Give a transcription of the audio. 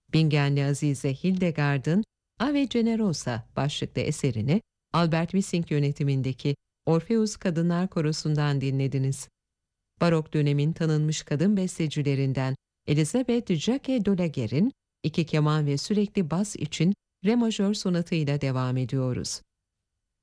Bingenli Azize Hildegard'ın Ave Generosa başlıklı eserini Albert Wissink yönetimindeki Orpheus Kadınlar Korosu'ndan dinlediniz. Barok dönemin tanınmış kadın bestecilerinden Elizabeth Jacques de Laguerre'in iki keman ve sürekli bas için re majör sonatıyla devam ediyoruz.